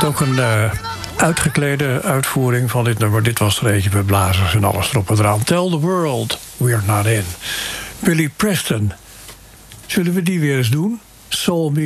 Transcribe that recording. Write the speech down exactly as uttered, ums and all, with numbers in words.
het ook een uh, uitgeklede uitvoering van dit nummer. Dit was er eentje met blazers en alles erop en eraan. Tell the world we're not in. Billy Preston. Zullen we die weer eens doen? Soul